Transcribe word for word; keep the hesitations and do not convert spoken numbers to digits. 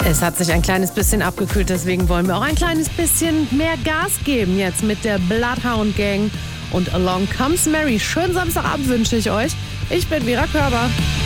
Es hat sich ein kleines bisschen abgekühlt, deswegen wollen wir auch ein kleines bisschen mehr Gas geben jetzt mit der Bloodhound Gang und Along Comes Mary. Schönen Samstagabend wünsche ich euch. Ich bin Vera Körber.